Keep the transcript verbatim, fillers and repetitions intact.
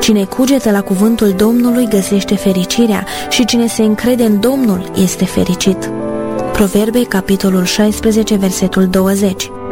Cine cugetă la cuvântul Domnului găsește fericirea și cine se încrede în Domnul este fericit. Proverbe, capitolul șaisprezece, versetul douăzeci.